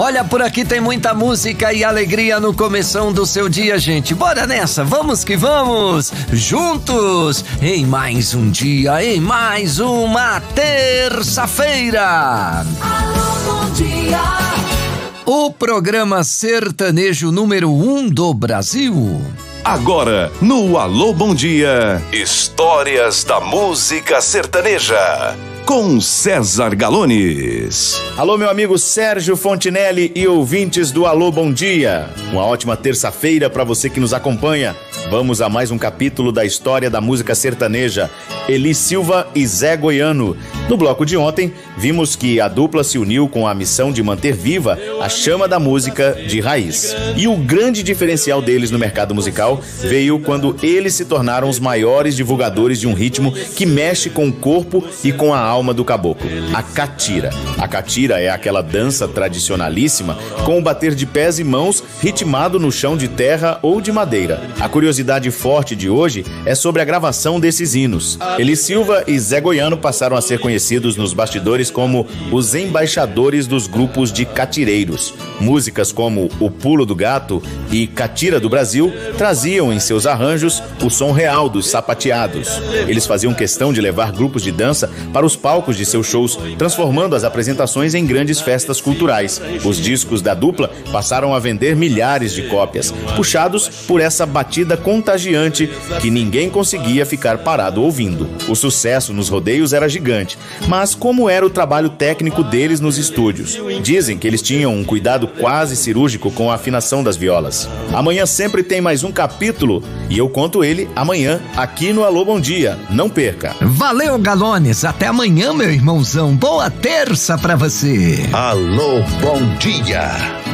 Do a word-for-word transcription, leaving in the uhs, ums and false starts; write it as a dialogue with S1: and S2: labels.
S1: Olha, por aqui tem muita música e alegria no começão do seu dia, gente. Bora nessa, vamos que vamos! Juntos, em mais um dia, em mais uma terça-feira.
S2: Alô, bom dia.
S1: O programa sertanejo número um do Brasil.
S3: Agora, no Alô Bom Dia, histórias da música sertaneja, com César Galones.
S4: Alô, meu amigo Sérgio Fontinelli e ouvintes do Alô Bom Dia. Uma ótima terça-feira para você que nos acompanha. Vamos a mais um capítulo da história da música sertaneja, Eli Silva e Zé Goiano. No bloco de ontem, vimos que a dupla se uniu com a missão de manter viva a chama da música de raiz. E o grande diferencial deles no mercado musical veio quando eles se tornaram os maiores divulgadores de um ritmo que mexe com o corpo e com a alma do caboclo, a catira. A catira é aquela dança tradicionalíssima com o bater de pés e mãos ritmado no chão de terra ou de madeira. A curiosidade forte de hoje é sobre a gravação desses hinos. Eli Silva e Zé Goiano passaram a ser conhecidos nos bastidores como os embaixadores dos grupos de catireiros. Músicas como O Pulo do Gato e Catira do Brasil traziam em seus arranjos o som real dos sapateados. Eles faziam questão de levar grupos de dança para os palcos de seus shows, transformando as apresentações em grandes festas culturais. Os discos da dupla passaram a vender milhares de cópias, puxados por essa batida contagiante que ninguém conseguia ficar parado ouvindo. O sucesso nos rodeios era gigante, mas como era o trabalho técnico deles nos estúdios? Dizem que eles tinham um cuidado quase cirúrgico com a afinação das violas. Amanhã sempre tem mais um capítulo e eu conto ele amanhã aqui no Alô Bom Dia. Não perca!
S1: Valeu, Galones! Até amanhã, meu irmãozão. Boa terça pra você!
S3: Alô Bom Dia.